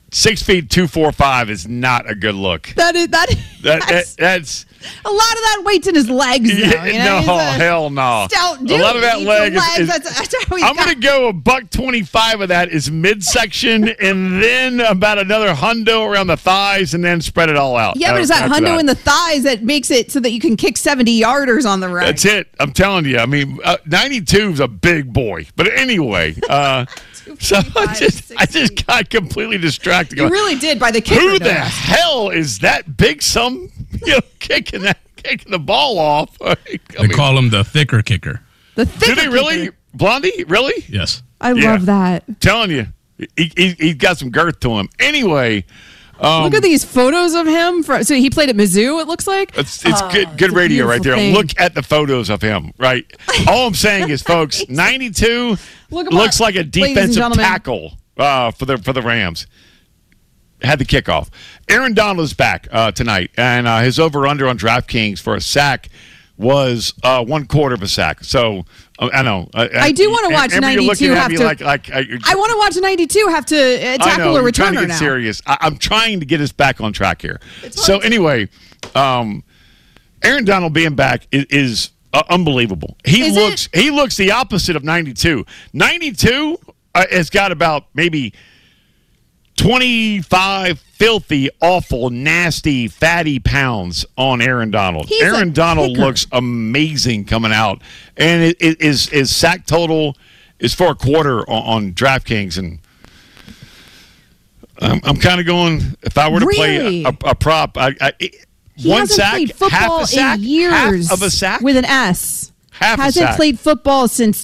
6 feet 245 is not a good look. That's a lot of that weight's in his legs, though. No, hell no. Stout dude. A lot of that leg is that's how he's I'm going to go $125 of that is midsection, and then about another hundo around the thighs, and then spread it all out. Yeah, but it's that hundo in the thighs that makes it so that you can kick 70-yarders on the run. That's it. I'm telling you. I mean, 92 is a big boy. But anyway, so I just got completely distracted. You really did by the kicker. Who the hell is that big kicking the ball off? They call him the thicker kicker. The thicker Do they really? kicker. Blondie? Really? Yes. I love that. I'm telling you. He's got some girth to him. Anyway. Look at these photos of him. So he played at Mizzou, it looks like. It's good radio right there. Thing. Look at the photos of him, right? All I'm saying is, folks, 92 looks like a defensive tackle for the Rams. Had the kickoff. Aaron Donald is back tonight, and his over-under on DraftKings for a sack was 1/4 of a sack. So I know. I do want to watch 92 have to. I want to watch 92 have to tackle a returner now. I'm trying to get serious. I'm trying to get us back on track here. So anyway, Aaron Donald being back is unbelievable. He looks the opposite of 92. 92 has got about maybe 25 filthy, awful, nasty, fatty pounds on Aaron Donald. Aaron Donald looks amazing coming out. And his sack total is for a quarter on DraftKings. And I'm kind of going, if I were to play a prop, one sack, half a sack, in years half of a sack? With an S. Hasn't played football since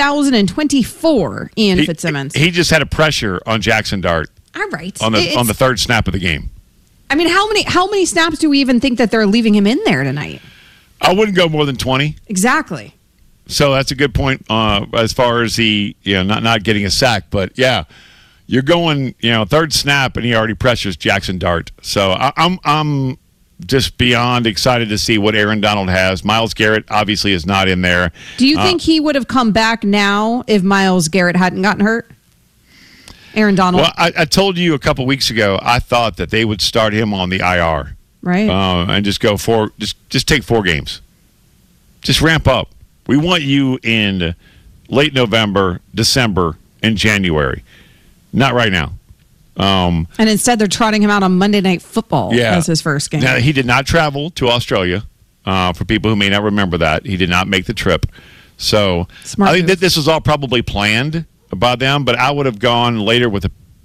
2024, Ian Fitzsimmons. He just had a pressure on Jackson Dart. All right. On the third snap of the game. I mean, how many snaps do we even think that they're leaving him in there tonight? I wouldn't go more than 20. Exactly. So that's a good point as far as the not getting a sack. But yeah, you're going third snap and he already pressures Jackson Dart. So I'm just beyond excited to see what Aaron Donald has. Myles Garrett obviously is not in there. Do you think he would have come back now if Myles Garrett hadn't gotten hurt? Aaron Donald. Well, I told you a couple weeks ago I thought that they would start him on the IR, right? And just go just take 4 games, just ramp up. We want you in late November, December, and January, not right now. And instead, they're trotting him out on Monday Night Football as his first game. Now, he did not travel to Australia. For people who may not remember that, he did not make the trip. So I think that this was all probably planned by them, but I would have gone later with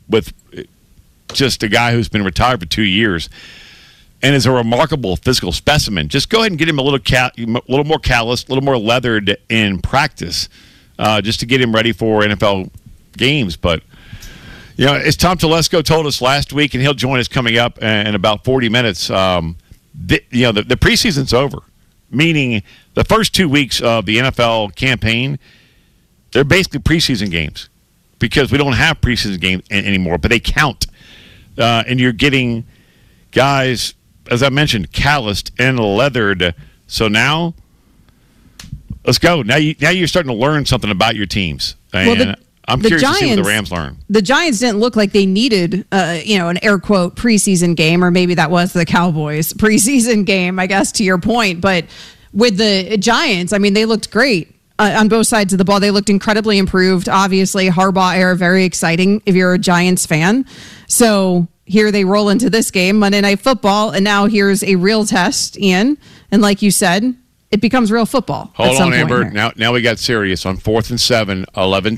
just a guy who's been retired for 2 years and is a remarkable physical specimen. Just go ahead and get him a little more calloused, a little more leathered in practice, just to get him ready for NFL games. But as Tom Telesco told us last week, and he'll join us coming up in about 40 minutes. The preseason's over, meaning the first 2 weeks of the NFL campaign. They're basically preseason games because we don't have preseason games anymore, but they count. And you're getting guys, as I mentioned, calloused and leathered. So now, let's go. Now you're starting to learn something about your teams. And I'm curious to see what the Rams learn. The Giants didn't look like they needed, an air quote preseason game, or maybe that was the Cowboys preseason game, I guess, to your point. But with the Giants, I mean, they looked great. On both sides of the ball, they looked incredibly improved. Obviously, Harbaugh era, very exciting if you're a Giants fan. So here they roll into this game, Monday Night Football, and now here's a real test, Ian. And like you said, it becomes real football. Hold on, Amber. Now we got serious on 4th and 7,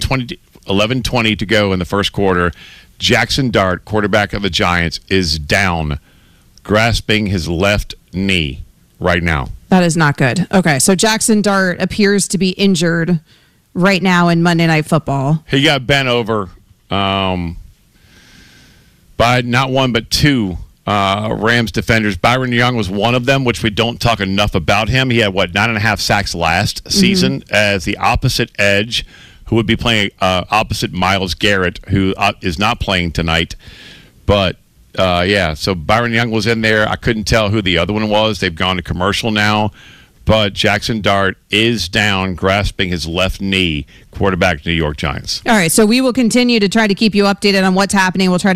11:20 to go in the first quarter. Jackson Dart, quarterback of the Giants, is down, grasping his left knee right now. That is not good. Okay, so Jackson Dart appears to be injured right now in Monday Night Football. He got bent over by not one but 2 Rams defenders. Byron Young was one of them, which we don't talk enough about him. He had, 9.5 sacks last season as the opposite edge, who would be playing opposite Myles Garrett, who is not playing tonight. But so Byron Young was in there. I couldn't tell who the other one was. They've gone to commercial now. But Jackson Dart is down, grasping his left knee, quarterback New York Giants. All right, so we will continue to try to keep you updated on what's happening. We'll try to